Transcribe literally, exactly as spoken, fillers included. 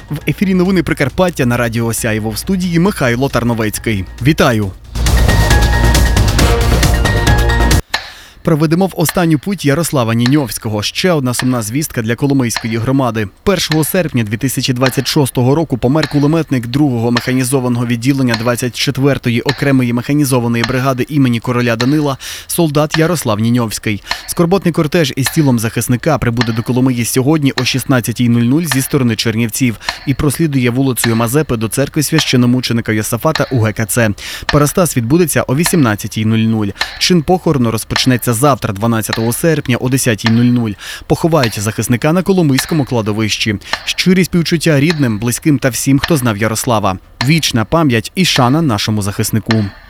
В ефірі новини Прикарпаття на радіо Сяєво, в студії Михайло Тарновецький. Вітаю! Проведемо в останню путь Ярослава Ніньовського. Ще одна сумна звістка для Коломийської громади. першого серпня дві тисячі двадцять шостого року помер кулеметник другого механізованого відділення двадцять четвертої окремої механізованої бригади імені короля Данила, солдат Ярослав Ніньовський. Скорботний кортеж із тілом захисника прибуде до Коломиї сьогодні о шістнадцятій нуль нуль зі сторони Чернівців і прослідує вулицею Мазепи до церкви священомученика Йосафата у Ге Ка Це. Парастас відбудеться о вісімнадцятій нуль нуль. Чин похорону розпочнеться завтра, дванадцятого серпня, о десятій нуль нуль. Поховають захисника на Коломийському кладовищі. Щирі співчуття рідним, близьким та всім, хто знав Ярослава. Вічна пам'ять і шана нашому захиснику.